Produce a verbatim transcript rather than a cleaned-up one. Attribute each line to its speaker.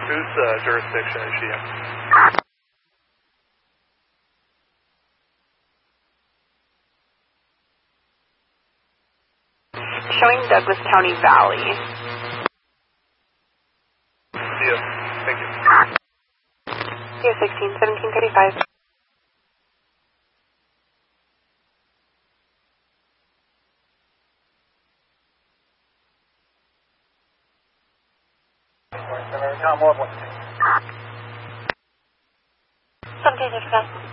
Speaker 1: Whose uh, jurisdiction is she in?
Speaker 2: Showing Douglas County Valley.
Speaker 1: Yes, thank you.
Speaker 2: C S sixteen, seventeen thirty-five.
Speaker 3: Tom, what was it?
Speaker 2: seventeen fifty-five.